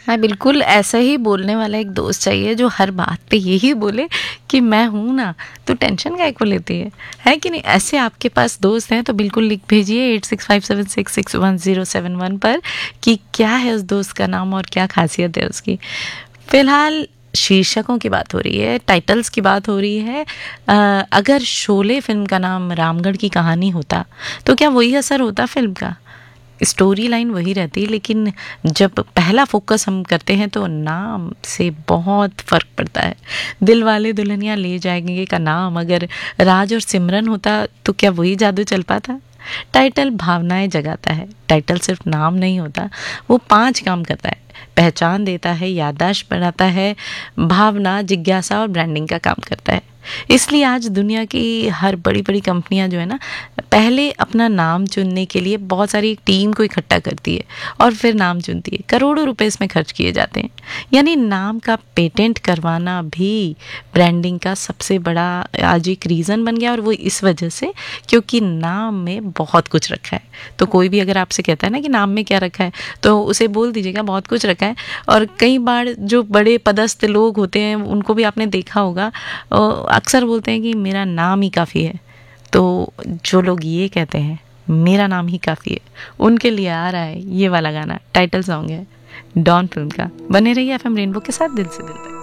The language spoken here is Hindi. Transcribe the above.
हाँ, बिल्कुल ऐसा ही बोलने वाला एक दोस्त चाहिए जो हर बात पे यही बोले कि मैं हूँ ना, तो टेंशन काहे को लेती है कि नहीं? ऐसे आपके पास दोस्त हैं तो बिल्कुल लिख भेजिए 8657661071 पर कि क्या है उस दोस्त का नाम और क्या खासियत है उसकी। फिलहाल शीर्षकों की बात हो रही है, टाइटल्स की बात हो रही है। अगर शोले फिल्म का नाम रामगढ़ की कहानी होता तो क्या वही असर होता फिल्म का? स्टोरी लाइन वही रहती, लेकिन जब पहला फोकस हम करते हैं तो नाम से बहुत फ़र्क पड़ता है। दिल वाले दुल्हनिया ले जाएंगे का नाम अगर राज और सिमरन होता तो क्या वही जादू चल पाता? टाइटल भावनाएं जगाता है। टाइटल सिर्फ नाम नहीं होता, वो 5 काम करता है। पहचान देता है, याददाश्त बढ़ाता है, भावना, जिज्ञासा और ब्रांडिंग का काम करता है। इसलिए आज दुनिया की हर बड़ी बड़ी कंपनियां जो है ना, पहले अपना नाम चुनने के लिए बहुत सारी टीम को इकट्ठा करती है और फिर नाम चुनती है। करोड़ों रुपए इसमें खर्च किए जाते हैं। यानी नाम का पेटेंट करवाना भी ब्रांडिंग का सबसे बड़ा आज एक रीज़न बन गया, और वो इस वजह से क्योंकि नाम में बहुत कुछ रखा है। तो कोई भी अगर आपसे कहता है ना कि नाम में क्या रखा है, तो उसे बोल दीजिएगा बहुत कुछ रखा है। और कई बार जो बड़े पदस्थ लोग होते हैं उनको भी आपने देखा होगा, अक्सर बोलते हैं कि मेरा नाम ही काफ़ी है। तो जो लोग ये कहते हैं मेरा नाम ही काफ़ी है, उनके लिए आ रहा है ये वाला गाना, टाइटल सॉन्ग है डॉन फिल्म का। बने रहिए एफएम रेनबो के साथ दिल से दिल तक।